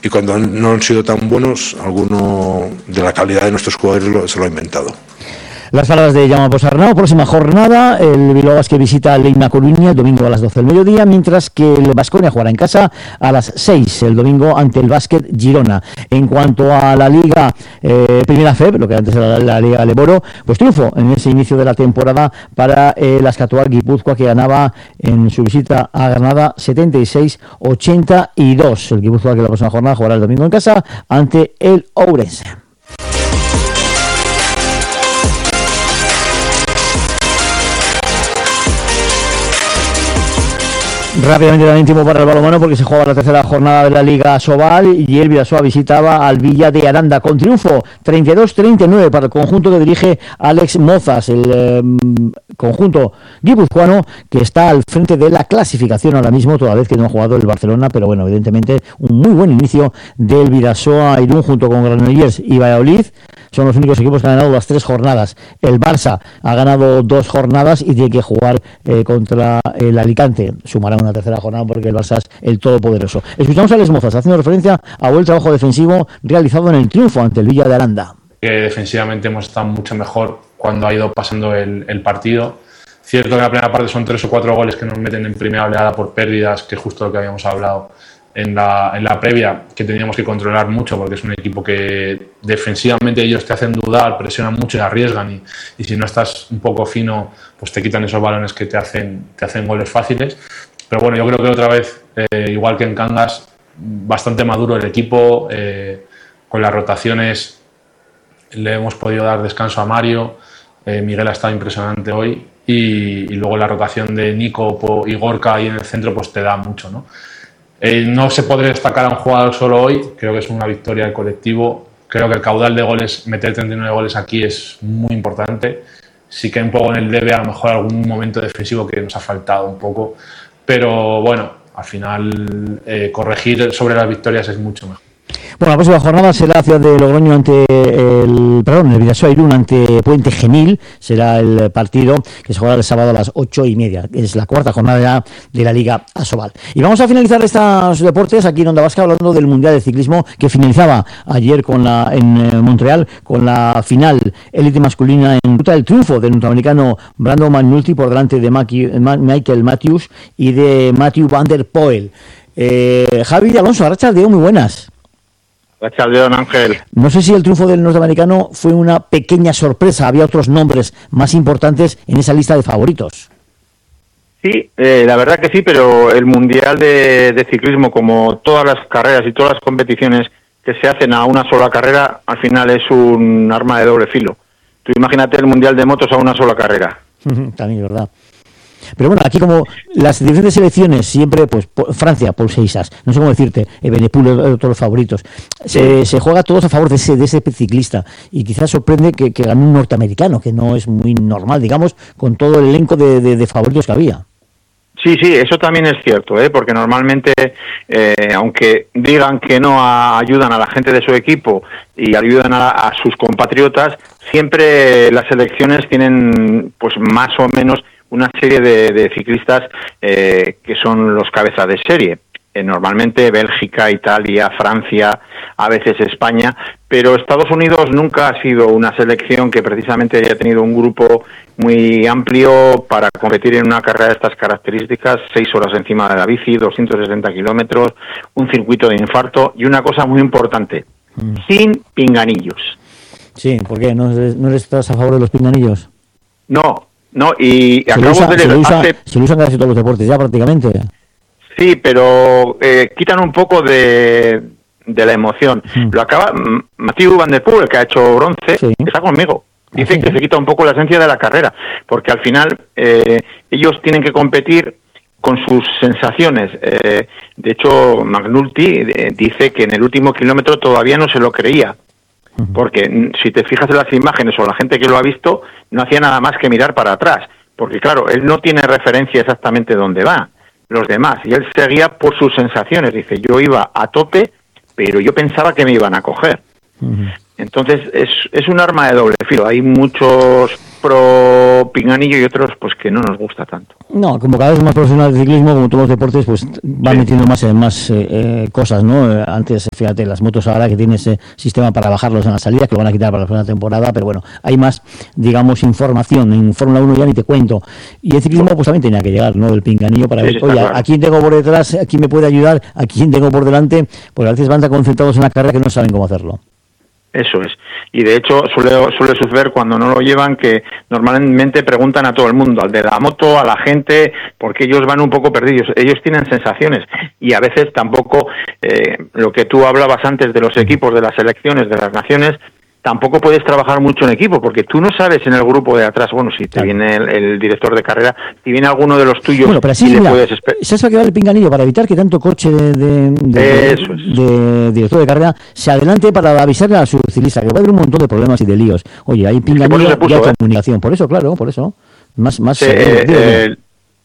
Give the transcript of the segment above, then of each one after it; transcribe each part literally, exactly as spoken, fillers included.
y cuando no han sido tan buenos, alguno de la calidad de nuestros jugadores lo, se lo ha inventado. Las palabras de Jaume Posarnau. Próxima jornada, el Bilbao Basket visita al Leima Coruña el domingo a las doce del mediodía, mientras que el Baskonia jugará en casa a las seis el domingo ante el Basket Girona. En cuanto a la Liga eh, Primera F E B, lo que antes era la, la Liga Leboro, pues triunfo en ese inicio de la temporada para el Askatuak Guipúzcoa, que ganaba en su visita a Granada setenta y seis a ochenta y dos. El Guipúzcoa, que la próxima jornada jugará el domingo en casa ante el Ourense. Rápidamente también tiempo para el balonmano, porque se jugaba la tercera jornada de la Liga Asobal y el Bidasoa visitaba al Villa de Aranda con triunfo treinta y dos a treinta y nueve para el conjunto que dirige Alex Mozas, el eh, conjunto guipuzcoano que está al frente de la clasificación ahora mismo, toda vez que no ha jugado el Barcelona, pero bueno, evidentemente un muy buen inicio del Bidasoa Irún junto con Granollers y Valladolid. Son los únicos equipos que han ganado las tres jornadas. El Barça ha ganado dos jornadas y tiene que jugar eh, contra el Alicante. Sumará una tercera jornada porque el Barça es el todopoderoso. Escuchamos a Alex Mozas haciendo referencia a buen trabajo defensivo realizado en el triunfo ante el Villa de Aranda. Que defensivamente hemos estado mucho mejor cuando ha ido pasando el, el partido. Cierto que en la primera parte son tres o cuatro goles que nos meten en primera oleada por pérdidas, que es justo lo que habíamos hablado en la, en la previa, que teníamos que controlar mucho porque es un equipo que defensivamente ellos te hacen dudar, presionan mucho y arriesgan y, y si no estás un poco fino pues te quitan esos balones que te hacen, te hacen goles fáciles. Pero bueno, yo creo que otra vez, eh, igual que en Cangas, bastante maduro el equipo, eh, con las rotaciones le hemos podido dar descanso a Mario, eh, Miguel ha estado impresionante hoy y, y luego la rotación de Nico y Gorka ahí en el centro pues te da mucho, ¿no? Eh, no se podría destacar a un jugador solo hoy, creo que es una victoria del colectivo, creo que el caudal de goles, meter treinta y nueve goles aquí es muy importante, sí que un poco en el debe a lo mejor algún momento defensivo que nos ha faltado un poco, pero bueno, al final eh, corregir sobre las victorias es mucho mejor. Bueno, la próxima jornada será la ciudad de Logroño ante el, perdón, el Bidasoa Irún ante Puente Genil, será el partido que se jugará el sábado a las ocho y media, es la cuarta jornada de la Liga Asobal. Y vamos a finalizar estos deportes aquí en Onda Vasca hablando del Mundial de Ciclismo que finalizaba ayer con la, en Montreal con la final élite masculina en ruta del triunfo del norteamericano Brandon McNulty por delante de Michael Matthews y de Matthew Van Der Poel. Eh, Javi de Alonso, arrachaldeón, muy buenas. Arrachaldeón, Ángel. No sé si el triunfo del norteamericano fue una pequeña sorpresa, había otros nombres más importantes en esa lista de favoritos. Sí, eh, la verdad que sí, pero el Mundial de, de Ciclismo, como todas las carreras y todas las competiciones que se hacen a una sola carrera, al final es un arma de doble filo. Tú imagínate el Mundial de Motos a una sola carrera. También es verdad. Pero bueno, aquí como las diferentes selecciones siempre, pues Francia, Paul Seixas, no sé cómo decirte, Evenepoel, todos los favoritos, se, se juega todos a favor de ese, de ese ciclista y quizás sorprende que, que gane un norteamericano, que no es muy normal, digamos, con todo el elenco de, de, de favoritos que había. Sí, sí, eso también es cierto, ¿eh? Porque normalmente, eh, aunque digan que no a, ayudan a la gente de su equipo y ayudan a, a sus compatriotas, siempre las selecciones tienen pues más o menos una serie de, de ciclistas eh, que son los cabezas de serie. Eh, normalmente Bélgica, Italia, Francia, a veces España, pero Estados Unidos nunca ha sido una selección que precisamente haya tenido un grupo muy amplio para competir en una carrera de estas características, seis horas encima de la bici, doscientos sesenta kilómetros, un circuito de infarto y una cosa muy importante, mm. sin pinganillos. Sí, ¿por qué? ¿No, no estás a favor de los pinganillos? No, no, y se acabo lo usa, de se leer... lo usa, hace... se lo usan casi todos los deportes ya prácticamente. Sí, pero eh, quitan un poco de, de la emoción. Mm. Lo acaba Mathieu Van Der Poel, que ha hecho bronce, sí. Está conmigo. Dice que se quita un poco la esencia de la carrera, porque al final eh, ellos tienen que competir con sus sensaciones. Eh, de hecho, McNulty eh, dice que en el último kilómetro todavía no se lo creía, porque si te fijas en las imágenes o la gente que lo ha visto, no hacía nada más que mirar para atrás, porque claro, él no tiene referencia exactamente dónde va los demás, y él seguía por sus sensaciones. Dice, yo iba a tope, pero yo pensaba que me iban a coger. Uh-huh. Entonces es, es un arma de doble filo. Hay muchos pro Pinganillo y otros pues que no nos gusta tanto. No, como cada vez más profesional de ciclismo, como todos los deportes, pues van sí. metiendo más, más eh, cosas, ¿no? Antes, fíjate, las motos ahora que tiene ese sistema para bajarlos en las salidas, que lo van a quitar para la próxima temporada, pero bueno, hay más, digamos, información. En Fórmula uno ya ni te cuento. Y el ciclismo pues también tenía que llegar, ¿no? Del Pinganillo para sí, ver, sí, oye, claro. ¿a quién tengo por detrás? ¿A quién me puede ayudar? ¿A quién tengo por delante? Pues a veces van tan concentrados en la carrera que no saben cómo hacerlo. Eso es. Y de hecho suele, suele suceder cuando no lo llevan que normalmente preguntan a todo el mundo, al de la moto, a la gente, porque ellos van un poco perdidos. Ellos tienen sensaciones y a veces tampoco eh, lo que tú hablabas antes de los equipos, de las selecciones, de las naciones, tampoco puedes trabajar mucho en equipo, porque tú no sabes en el grupo de atrás, bueno, si te claro. viene el, el director de carrera, si viene alguno de los tuyos, bueno, pero así, y mira, le puedes esperar. ¿Sabes a qué va el Pinganillo? Para evitar que tanto coche de, de, de, Eso es. de, de director de carrera se adelante para avisarle a su ciclista, que va a haber un montón de problemas y de líos. Oye, hay Pinganillo es puso, y hay ¿eh? comunicación, por eso, claro, por eso. Más, más sí, eh, eh, el,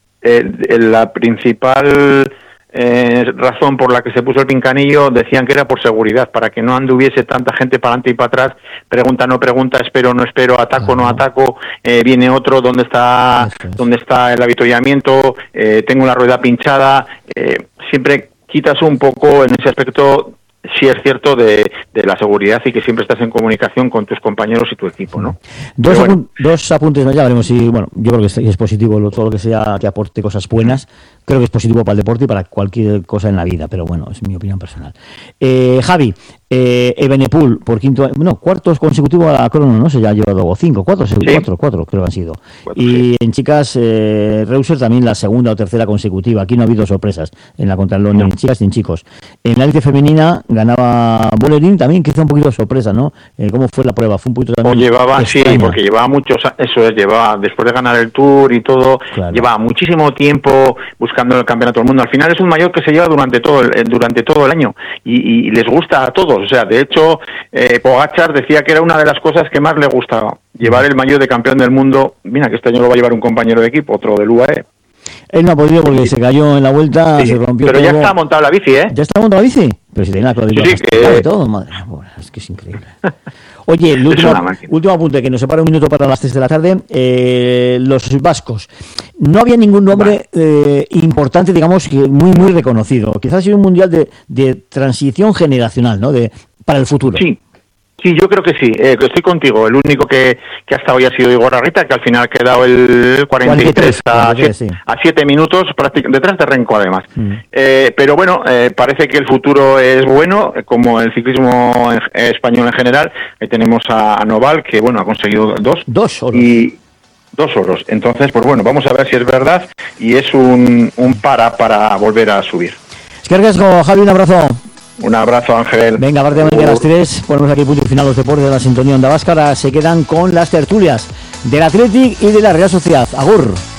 el, el, la principal... Eh, razón por la que se puso el Pinganillo decían que era por seguridad, para que no anduviese tanta gente para adelante y para atrás, pregunta no pregunta, espero no espero, ataco uh-huh. no ataco, eh, viene otro, ¿dónde está es. dónde está el avituallamiento? Eh, tengo la rueda pinchada, eh, siempre quitas un poco en ese aspecto. Sí es cierto de, de la seguridad y que siempre estás en comunicación con tus compañeros y tu equipo, ¿no? Dos, bueno. apun- dos apuntes más, ya veremos si, bueno, yo creo que es, es positivo lo, todo lo que sea que aporte cosas buenas, creo que es positivo para el deporte y para cualquier cosa en la vida, pero bueno, es mi opinión personal. Eh, Javi, eh, Evenepoel, por quinto, no, cuartos consecutivos a la crono, no sé, ya ha llevado cinco, cuatro, sí. cuatro, cuatro creo que han sido. Cuatro, y sí. En chicas, eh, Reuser también la segunda o tercera consecutiva, aquí no ha habido sorpresas en la contrarreloj, no. ni en chicas ni en chicos. En la élite femenina ganaba Bolerín también, que hizo un poquito de sorpresa, ¿no? Eh, ¿Cómo fue la prueba? Fue un poquito también. O llevaba, extraña. Sí, porque llevaba muchos, eso es, llevaba, después de ganar el Tour y todo, claro. llevaba muchísimo tiempo buscando el campeonato del mundo. Al final es un maillot que se lleva durante todo el, durante todo el año y, y les gusta a todos. O sea, de hecho, eh, Pogačar decía que era una de las cosas que más le gustaba, llevar el maillot de campeón del mundo. Mira, que este año lo va a llevar un compañero de equipo, otro del U A E. Él no ha podido porque sí. se cayó en la vuelta, sí, se rompió pero todo. ya está montada la bici, ¿eh? ¿Ya está montada la bici? Pero si tiene la clavícula sí, que... y todo, madre mía, es que es increíble. Oye, el último, último apunte, que nos separa un minuto para las tres de la tarde, eh, los vascos. No había ningún nombre eh, importante, digamos, que muy, muy reconocido. Quizás ha sido un mundial de, de transición generacional, ¿no? De, para el futuro. Sí. Sí, yo creo que sí, eh, estoy contigo. El único que, que hasta hoy ha sido Igor Arrieta, que al final ha quedado el cuarenta y tres, cuarenta y tres a siete sí. minutos, detrás de Renko además. Mm. Eh, pero bueno, eh, parece que el futuro es bueno, como el ciclismo en, eh, español en general. Ahí tenemos a, a Noval, que bueno, ha conseguido dos. Dos oros. Y dos oros. Entonces, pues bueno, vamos a ver si es verdad y es un, un para para volver a subir. Es que riesgo, Javi, un abrazo. Un abrazo, Ángel. Venga, aparte de las tres, ponemos aquí punto y final los deportes de la sintonía Onda Vasca. Ahora se quedan con las tertulias del Athletic y de la Real Sociedad. Agur.